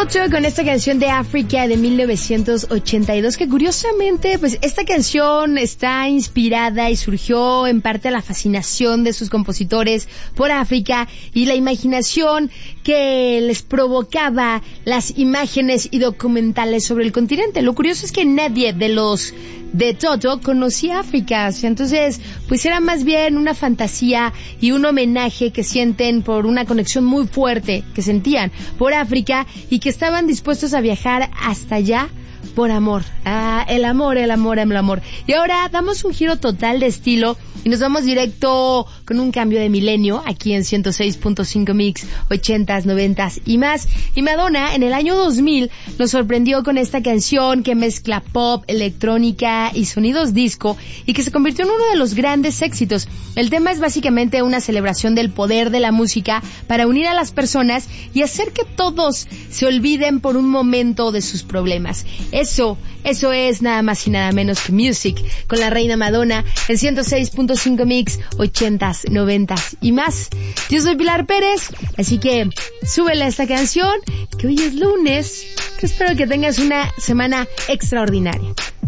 Toto con esta canción de África de 1982, que curiosamente, pues esta canción está inspirada y surgió en parte a la fascinación de sus compositores por África y la imaginación que les provocaba las imágenes y documentales sobre el continente. Lo curioso es que nadie de los de Toto conocía África, entonces pues era más bien una fantasía y un homenaje que sienten por una conexión muy fuerte que sentían por África y que estaban dispuestos a viajar hasta allá por amor. El amor. Y ahora damos un giro total de estilo y nos vamos directo con un cambio de milenio aquí en 106.5 Mix, 80s, 90s y más. Y Madonna en el año 2000 nos sorprendió con esta canción que mezcla pop, electrónica y sonidos disco y que se convirtió en uno de los grandes éxitos. El tema es básicamente una celebración del poder de la música para unir a las personas y hacer que todos se olviden por un momento de sus problemas. Eso es nada más y nada menos que Music con la reina Madonna en 106.5 Mix, 80s, 90s y más. Yo soy Pilar Pérez, así que súbele a esta canción, que hoy es lunes, que espero que tengas una semana extraordinaria.